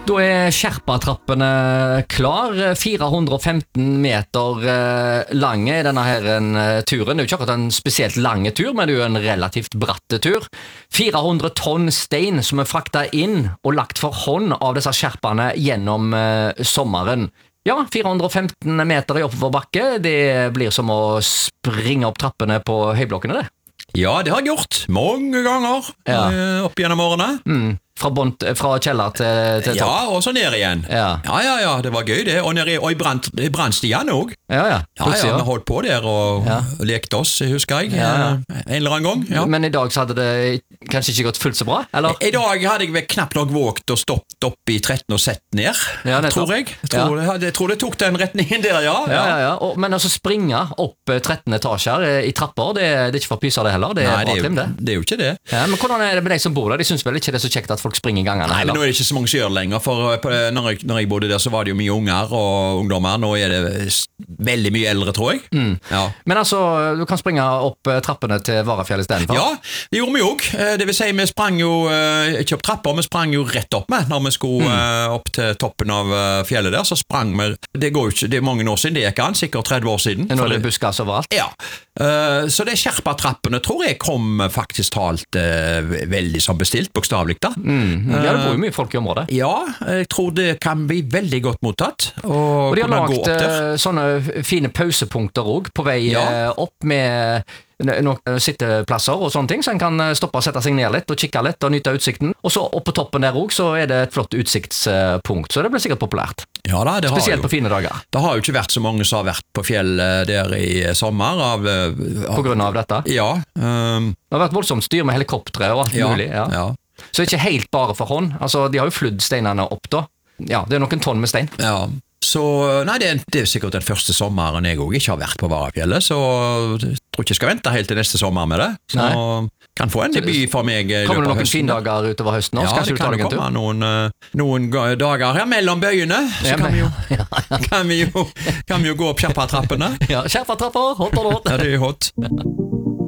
Da Sherpa-trappene klar, 415 meter lange denne her turen. Det jo ikke akkurat en spesielt lange tur, men det jo en relativt bratte tur. 400 tonn stein som fraktet inn og lagt for hånd av disse Sherpaene gjennom sommeren. Ja, 415 meter i oppoverbakke, det blir som å springe opp trappene på høyblokkene, det. Ja, det har jeg gjort mange ganger opp gjennom årene. Fra kjeller til topp. Ja, og så ned igjen. Ja, det var gøy det. Og i brannstian også. Ja, vi holdt på der og lekte oss, husker jeg, en eller annen gang. Ja. Men i dag så hadde det kanskje ikke gått fullt så bra, eller? I dag hadde jeg vel knapt nok våget å stoppe opp i 13 og sett ned, tror jeg. Jeg tror det tok den retningen der, men altså springe opp 13 etasjer i trapper, det ikke for å pyse det heller, det bra trim det. Det jo ikke det. Ja, men hvordan det med de som bor der? De synes vel ikke det er så kjekt at folk springer i gangene heller? Nei, men nå det ikke så mange som gjør det lenger, for når jeg bodde der så var det jo mye unger og ungdommer, nå det veldig mye eldre, tror jeg. Men altså, du kan springe opp trappene til Varafjell i stedet for? Ja, det gjorde vi jo. Det vil si, vi sprang jo ikke opp trapper, vi sprang jo rett opp med når vi skulle opp til toppen av fjellet der, så sprang vi, det går jo ikke, det mange år siden, det gikk an, sikkert 30 år siden. Nå det buskas overalt? Ja, så det Sherpa-trappene tror jeg kom faktisk talt veldig som bestilt, bokstavlig da. Ja, det bor jo mye folk i området. Ja, jeg tror det kan bli veldig godt mottatt. Og de har lagt sånne fine pausepunkter også på vei opp med noen sitteplasser og sånne ting, så en kan stoppe og sette seg ned litt og kikke litt og nyte utsikten. Og så opp på toppen der også, så det et flott utsiktspunkt, så det blir sikkert populært. Ja da, det spesielt på fine dager. Det har jo ikke vært så mange som har vært på fjell der i sommer. På grunn av dette? Ja. Det har vært voldsomt styr med helikoptre og alt mulig. Ja. Så ikke helt bare for hånd. Altså, de har jo flydd steinene opp da. Ja, det noen tonn med stein. Ja. Så, nei, det sikkert den første sommeren jeg også ikke har vært på Varafjellet, så jeg tror ikke jeg skal vente helt til neste sommer med det. Så kan få en debut for meg i løpet av høsten. Kommer det noen findager utover høsten også? Ja, det kan jo komme noen dager her mellom bøyene, så kan vi jo gå opp Sherpa-trappene. Ja, Sherpa-trapper, hot or not. Ja, det hot.